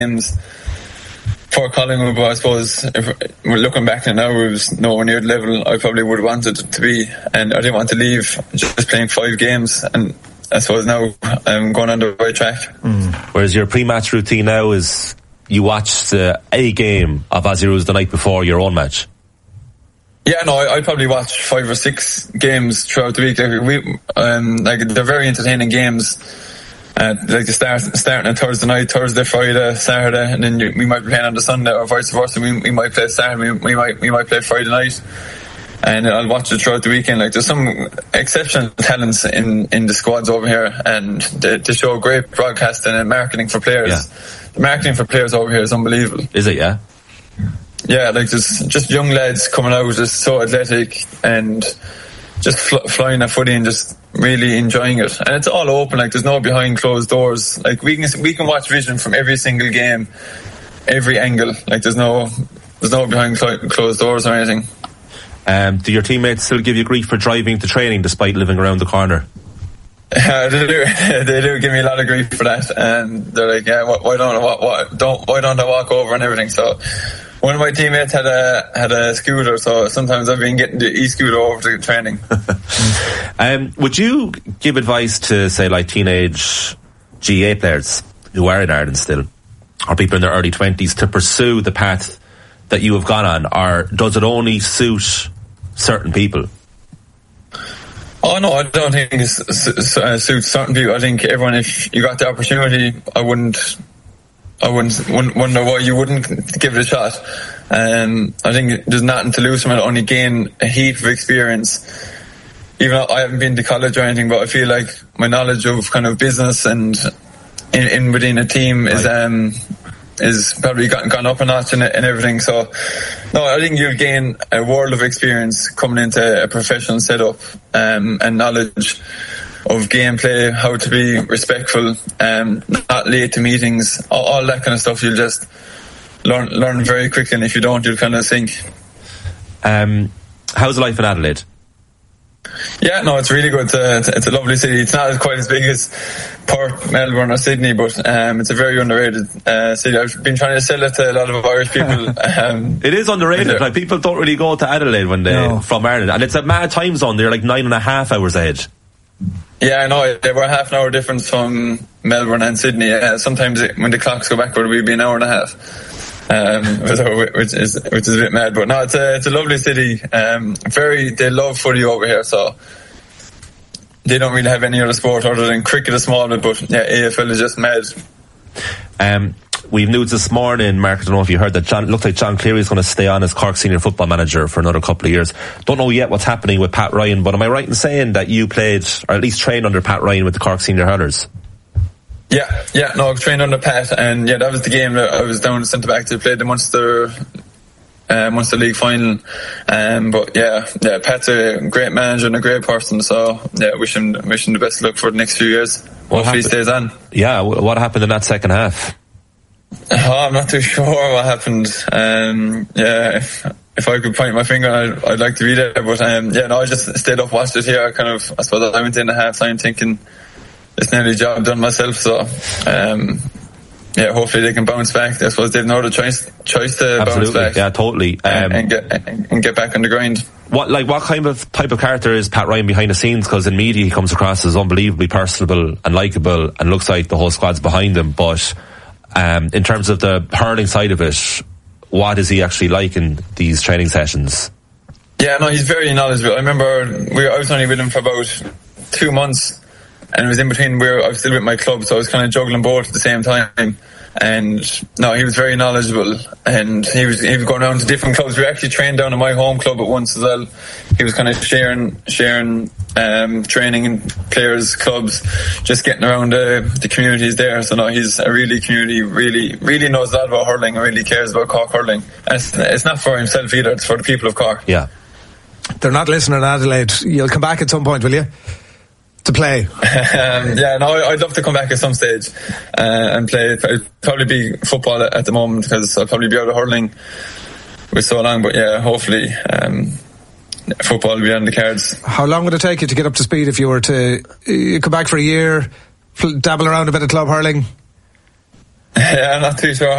games for Collingwood, but I suppose if we're looking back now, it was nowhere near the level I probably would have wanted it to be, and I didn't want to leave just playing 5 games, and I suppose now I'm going on the right track. Whereas your pre-match routine now is you watch a game of Aussie Rules the night before your own match. Yeah, no, I probably watch 5 or 6 games throughout the week. They're very entertaining games. Starting on Thursday night, Thursday, Friday, Saturday, and then we might be playing on the Sunday, or vice versa. We might play Saturday, we might play Friday night, and I'll watch it throughout the weekend. Like, there's some exceptional talents in the squads over here, and they show great broadcasting and marketing for players. Yeah. The marketing for players over here is unbelievable. Is it? Yeah. Yeah, like there's just young lads coming out, just so athletic and just flying a footy and just really enjoying it. And it's all open, like there's no behind closed doors. Like we can watch vision from every single game, every angle. Like there's no behind closed doors or anything. Do your teammates still give you grief for driving to training despite living around the corner? They do give me a lot of grief for that, and they're like, yeah, why don't I walk over and everything? So one of my teammates had a scooter, so sometimes I've been getting the e-scooter over to training. Would you give advice to, say, like teenage GA players who are in Ireland still, or people in their early 20s, to pursue the path that you have gone on, or does it only suit certain people? Oh no, I don't think it suits certain people. I think everyone, if you got the opportunity, I wouldn't wonder why you wouldn't give it a shot. I think there's nothing to lose from it, only gain a heap of experience. Even though I haven't been to college or anything, but I feel like my knowledge of kind of business and in within a team is probably gone up a notch and everything. So no, I think you'll gain a world of experience coming into a professional setup, and knowledge of gameplay, how to be respectful, not late to meetings, all that kind of stuff. You'll just learn very quickly, and if you don't, you'll kind of sink. How's life in Adelaide? Yeah, no, it's really good. It's a lovely city. It's not quite as big as Perth, Melbourne or Sydney, but it's a very underrated city. I've been trying to sell it to a lot of Irish people. It is underrated. Like, people don't really go to Adelaide when they're from Ireland, and it's a mad time zone. They're like 9.5 hours ahead. Yeah, I know. They were half an hour difference from Melbourne and Sydney. Sometimes when the clocks go backward, we'd be an hour and a half, which is a bit mad. But no, it's a lovely city. They love footy over here, so they don't really have any other sport other than cricket, a small bit. But yeah, AFL is just mad. We've news this morning, Mark, I don't know if you heard that looked like John Cleary is going to stay on as Cork senior football manager for another couple of years. Don't know yet what's happening with Pat Ryan, but am I right in saying that you played, or at least trained under Pat Ryan with the Cork senior hurlers? Yeah, no, I trained under Pat, and yeah, that was the game that I was down centre back to play the Munster League final. But yeah, Pat's a great manager and a great person, so yeah, wish him the best of luck for the next few years. Hopefully he stays on. Yeah, what happened in that second half? I'm not too sure what happened. Yeah, if I could point my finger, I'd like to be there. But I just stayed up, watched it here. I suppose I went in at half time thinking it's nearly job done myself. So hopefully they can bounce back. I suppose they've no other choice to bounce back. Yeah, totally. And get back on the grind. What kind of type of character is Pat Ryan behind the scenes? Because in media he comes across as unbelievably personable and likeable, and looks like the whole squad's behind him. But in terms of the hurling side of it, what is he actually like in these training sessions? Yeah, no, he's very knowledgeable. I remember I was only with him for about 2 months, and it was in between where I was still with my club, so I was kind of juggling both at the same time. And no, he was very knowledgeable, and he was going around to different clubs. We actually trained down at my home club at once as well. He was kind of sharing training in players' clubs, just getting around the communities there. So no, he's a really community, really knows a lot about hurling and really cares about Cork hurling. And it's not for himself either, it's for the people of Cork. Yeah. They're not listening in Adelaide. You'll come back at some point, will you? To play? I'd love to come back at some stage and play. It'd probably be football at the moment, because I'll probably be out of hurling with so long. But yeah, hopefully football will be on the cards. How long would it take you to get up to speed if you were to come back for a year, dabble around a bit of club hurling? Yeah, I'm not too sure